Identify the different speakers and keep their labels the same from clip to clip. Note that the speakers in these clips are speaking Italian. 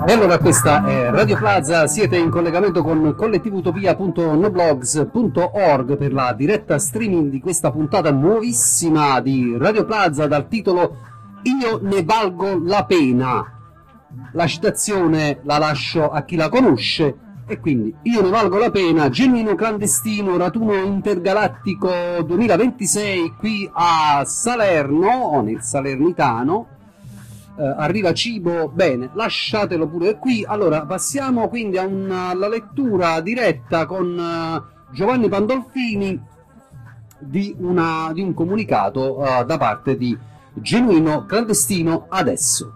Speaker 1: E allora questa è Radio Plaza, siete in collegamento con collettivutopia.noblogs.org per la diretta streaming di questa puntata nuovissima di Radio Plaza dal titolo Io ne valgo la pena. La citazione la lascio a chi la conosce e quindi Io ne valgo la pena, genuino clandestino, raduno intergalattico 2026 qui a Salerno, nel Salernitano. Arriva cibo, bene, lasciatelo pure qui. Allora passiamo quindi alla lettura diretta con Giovanni Pandolfini di un comunicato da parte di Genuino Clandestino Adesso.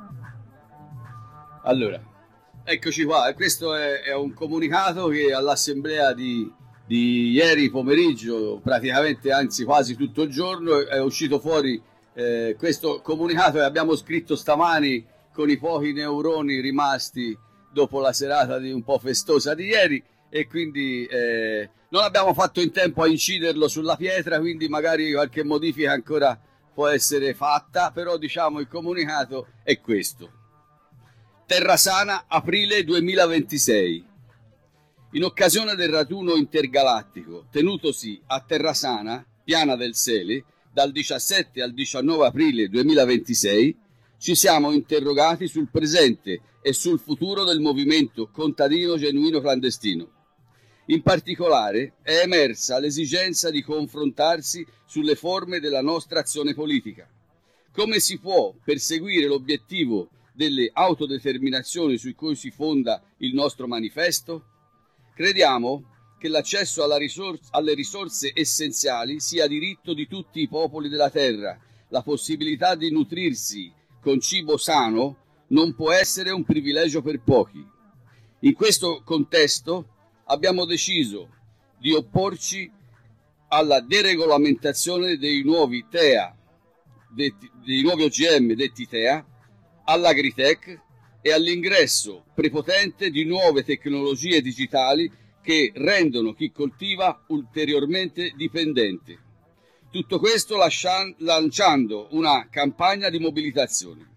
Speaker 2: Allora, eccoci qua, questo è un comunicato che all'assemblea di ieri pomeriggio, praticamente anzi quasi tutto il giorno, è uscito fuori questo comunicato che abbiamo scritto stamani con i pochi neuroni rimasti dopo la serata un po' festosa di ieri, e quindi non abbiamo fatto in tempo a inciderlo sulla pietra, quindi magari qualche modifica ancora può essere fatta, però diciamo il comunicato è questo. Terrasana, aprile 2026. In occasione del raduno intergalattico tenutosi a Terrasana, Piana del Sele, dal 17 al 19 aprile 2026, ci siamo interrogati sul presente e sul futuro del movimento contadino genuino clandestino. In particolare è emersa l'esigenza di confrontarsi sulle forme della nostra azione politica. Come si può perseguire l'obiettivo delle autodeterminazioni su cui si fonda il nostro manifesto? Crediamo che l'accesso alle risorse essenziali sia diritto di tutti i popoli della terra. La possibilità di nutrirsi con cibo sano non può essere un privilegio per pochi. In questo contesto abbiamo deciso di opporci alla deregolamentazione dei nuovi TEA, dei nuovi OGM detti TEA, all'agritech e all'ingresso prepotente di nuove tecnologie digitali che rendono chi coltiva ulteriormente dipendente. Tutto questo lanciando una campagna di mobilitazione.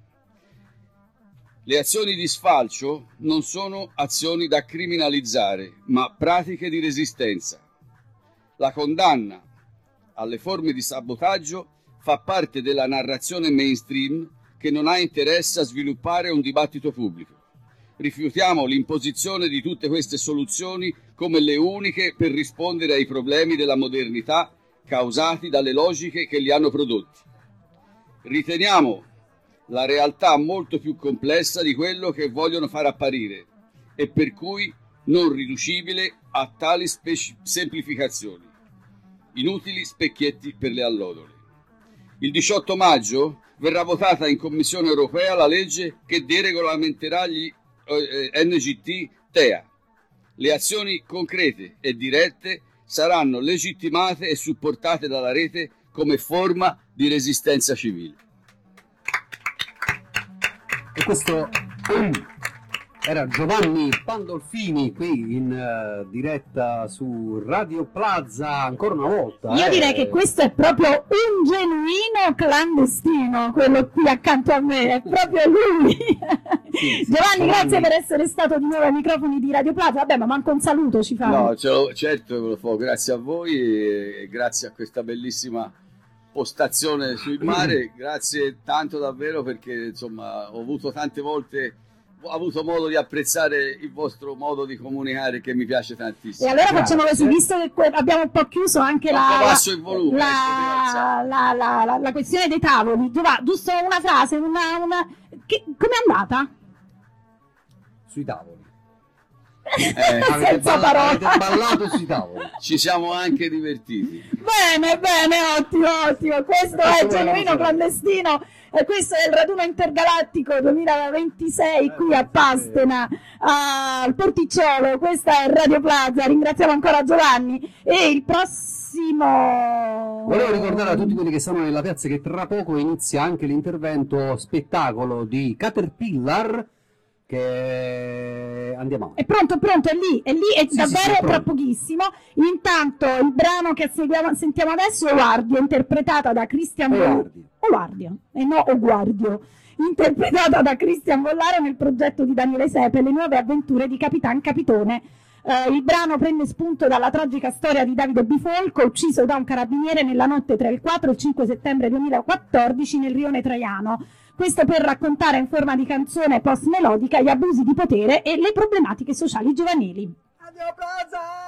Speaker 2: Le azioni di sfalcio non sono azioni da criminalizzare, ma pratiche di resistenza. La condanna alle forme di sabotaggio fa parte della narrazione mainstream che non ha interesse a sviluppare un dibattito pubblico. Rifiutiamo l'imposizione di tutte queste soluzioni come le uniche per rispondere ai problemi della modernità causati dalle logiche che li hanno prodotti. Riteniamo la realtà molto più complessa di quello che vogliono far apparire e per cui non riducibile a tali semplificazioni, inutili specchietti per le allodole. Il 18 maggio verrà votata in Commissione europea la legge che deregolamenterà gli NGT TEA. Le azioni concrete e dirette saranno legittimate e supportate dalla rete come forma di resistenza civile.
Speaker 1: E questo era Giovanni Pandolfini qui in diretta su Radio Plaza ancora una volta.
Speaker 3: Io direi che questo è proprio un genuino clandestino, quello qui accanto a me, è proprio lui. Sì, Giovanni, grazie per essere stato di nuovo ai microfoni di Radio Plaza. Vabbè, ma manco un saluto ci fa.
Speaker 2: No, certo lo fa, grazie a voi e grazie a questa bellissima postazione sul mare, grazie tanto davvero, perché insomma ho avuto tante volte modo di apprezzare il vostro modo di comunicare che mi piace tantissimo.
Speaker 3: E allora facciamo così, visto che abbiamo un po' chiuso anche la questione dei tavoli, giusto una frase, com'è andata?
Speaker 1: Sui tavoli.
Speaker 3: Senza parole.
Speaker 1: Avete ballato sui tavoli.
Speaker 2: Ci siamo anche divertiti.
Speaker 3: Bene, ottimo. Questo è Genuino Clandestino e questo è il raduno intergalattico 2026 qui a Pastena, al Porticciolo. Questa è Radio Plaza. Ringraziamo ancora Giovanni e il prossimo.
Speaker 1: Volevo ricordare a tutti quelli che sono nella piazza che tra poco inizia anche l'intervento spettacolo di Caterpillar, che andiamo.
Speaker 3: È pronto, è lì, è sì, davvero sì, tra pochissimo. Intanto il brano che sentiamo adesso è Guardio, interpretata da Cristian Oguardio, e no Oguardio, interpretata da Christian Vollaro nel progetto di Daniele Sepe, Le nuove avventure di Capitan Capitone. Il brano prende spunto dalla tragica storia di Davide Bifolco, ucciso da un carabiniere nella notte tra il 4 e il 5 settembre 2014 nel rione Traiano. Questo per raccontare in forma di canzone post-melodica gli abusi di potere e le problematiche sociali giovanili.